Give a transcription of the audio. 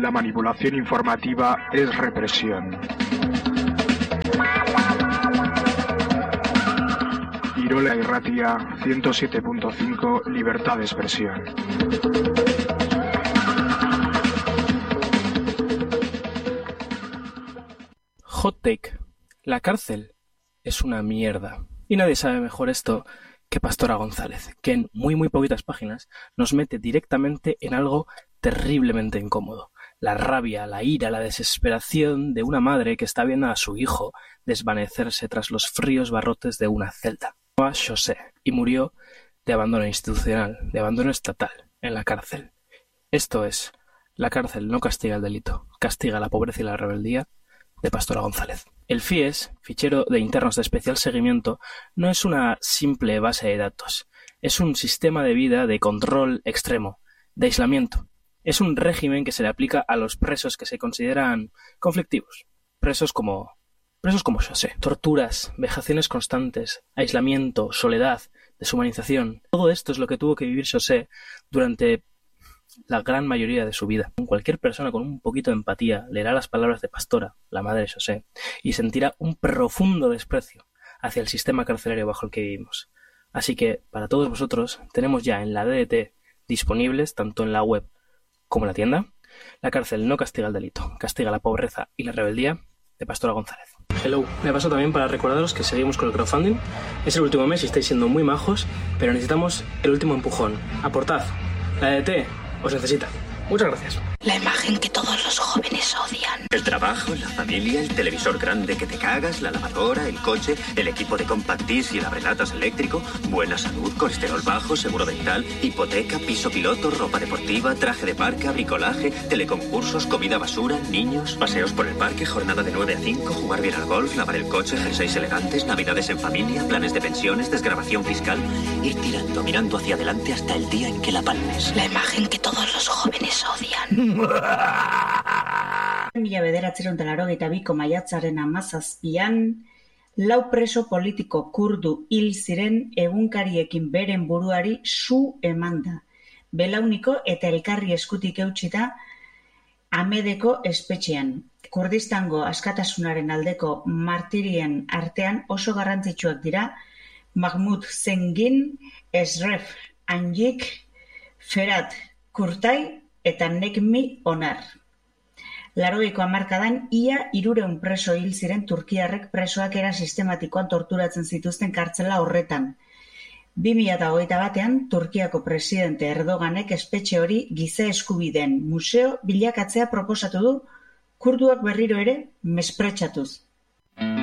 La manipulación informativa es represión. Irola Irratia 107.5, libertad de expresión. Hot take. La cárcel es una mierda. Y nadie sabe mejor esto que Pastora González, que en muy poquitas páginas nos mete directamente en algo terriblemente incómodo. La rabia, la ira, la desesperación de una madre que está viendo a su hijo desvanecerse tras los fríos barrotes de una celda. A José, y murió de abandono institucional, de abandono estatal, en la cárcel. Esto es, la cárcel no castiga el delito, castiga la pobreza y la rebeldía, de Pastora González. El FIES, Fichero de Internos de Especial Seguimiento, no es una simple base de datos, es un sistema de vida de control extremo, de aislamiento. Es un régimen que se le aplica a los presos que se consideran conflictivos, presos como José. Torturas, vejaciones constantes, aislamiento, soledad, deshumanización. Todo esto es lo que tuvo que vivir José durante la gran mayoría de su vida. Cualquier persona con un poquito de empatía leerá las palabras de Pastora, la madre de José, y sentirá un profundo desprecio hacia el sistema carcelario bajo el que vivimos. Así que, para todos vosotros, tenemos ya en la DDT disponibles, tanto en la web como en la tienda, La cárcel no castiga el delito, castiga la pobreza y la rebeldía, de Pastora González. Hello, me paso también para recordaros que seguimos con el crowdfunding. Es el último mes y estáis siendo muy majos, pero necesitamos el último empujón. Aportad. La DDT os necesita. Muchas gracias. La imagen que todos los jóvenes odian. El trabajo, la familia, el televisor grande que te cagas, la lavadora, el coche, el equipo de compact disc y el abrelatas eléctrico, buena salud, colesterol bajo, seguro dental, hipoteca, piso piloto, ropa deportiva, traje de parque, bricolaje, teleconcursos, comida basura, niños, paseos por el parque, jornada de 9 a 5, jugar bien al golf, lavar el coche, jerseys elegantes, navidades en familia, planes de pensiones, desgravación fiscal, ir tirando, mirando hacia adelante hasta el día en que la palmes. La imagen que todos los jóvenes odian. 1982ko maiatzaren 17an, 4 preso politiko kurdu hil ziren egunkariekin beren buruari su eman da. Belauniko eta elkarri eskutik eutsita Amedeko espetxean. Kurdistango askatasunaren aldeko martirien artean oso garrantzitsuak dira Mahmud Zengin, Esref Anjik, Ferat Kurtai eta Nekmi Onar. 80ko hamarkadan ia 300 preso hil ziren turkiarrek presoak era sistematikoan torturatzen zituzten kartzela horretan. 2021an Turkiako presidente Erdoganek espetxe hori giza eskubideen museo bilakatzea proposatu du, kurduak berriro ere mespretxatuz.